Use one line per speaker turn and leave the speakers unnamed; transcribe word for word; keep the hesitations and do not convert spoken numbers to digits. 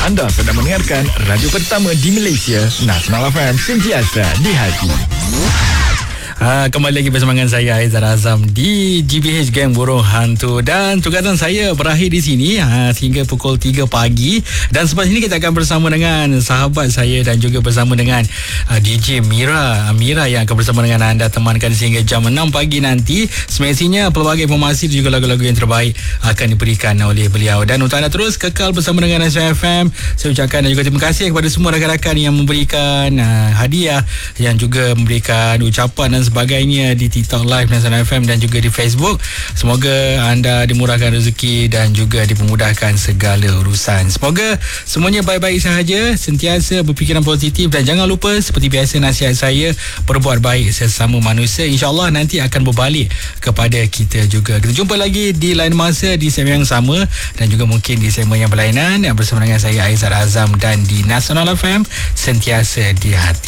Anda sedang mendengarkan radio pertama di Malaysia, Nasional F M, sentiasa di hati.
Ha, kembali lagi bersama dengan saya Aizar Azam di G B H Gang Burung Hantu, dan tugasan saya berakhir di sini ha, sehingga pukul tiga pagi, dan selepas ini kita akan bersama dengan sahabat saya dan juga bersama dengan uh, D J Mira Mira yang akan bersama dengan anda temankan sehingga jam enam pagi nanti. Semestinya pelbagai informasi dan juga lagu-lagu yang terbaik akan diberikan oleh beliau, dan untuk anda terus kekal bersama dengan Nasional F M. Saya ucapkan dan juga terima kasih kepada semua rakan-rakan yang memberikan uh, hadiah, yang juga memberikan ucapan dan sebagainya di TikTok Live Nasional F M dan juga di Facebook. Semoga anda dimurahkan rezeki dan juga dipermudahkan segala urusan. Semoga semuanya baik-baik sahaja, sentiasa berfikiran positif, dan jangan lupa seperti biasa nasihat saya, berbuat baik sesama manusia. InsyaAllah nanti akan berbalik kepada kita juga. Kita jumpa lagi di lain masa di segmen yang sama, dan juga mungkin di segmen yang berlainan, yang bersama dengan saya Aizar Azam dan di Nasional F M, sentiasa di hati.